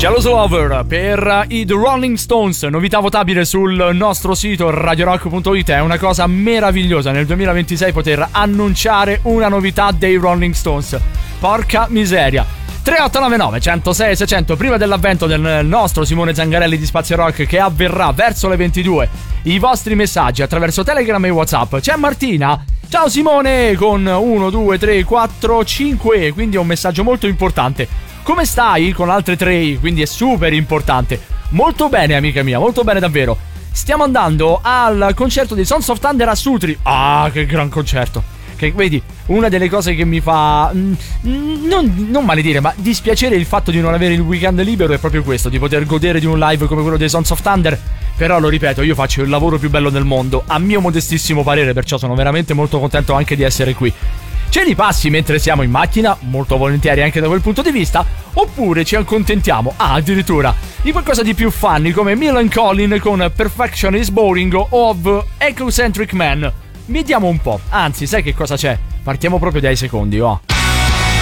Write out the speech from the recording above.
Jealous Lover per i The Rolling Stones, novità votabile sul nostro sito radiorock.it. È una cosa meravigliosa nel 2026 poter annunciare una novità dei Rolling Stones. Porca miseria. 3899 106 600, prima dell'avvento del nostro Simone Zangarelli di Spazio Rock, che avverrà verso le 22. I vostri messaggi attraverso Telegram e WhatsApp. C'è Martina. Ciao Simone, con 1, 2, 3, 4, 5, quindi è un messaggio molto importante. Come stai? Con altre 3, quindi è super importante. Molto bene, amica mia, molto bene davvero. Stiamo andando al concerto di Sons of Thunder a Sutri. Ah, che gran concerto. Che vedi, una delle cose che mi fa non maledire, ma dispiacere il fatto di non avere il weekend libero è proprio questo, di poter godere di un live come quello dei Sons of Thunder. Però lo ripeto, io faccio il lavoro più bello del mondo, a mio modestissimo parere, perciò sono veramente molto contento anche di essere qui. Ce li passi mentre siamo in macchina, molto volentieri anche da quel punto di vista, oppure ci accontentiamo, addirittura, di qualcosa di più funny come Milan Collin con Perfection is Boring of Ecocentric Man. Vediamo un po', anzi sai che cosa c'è? Partiamo proprio dai secondi, oh.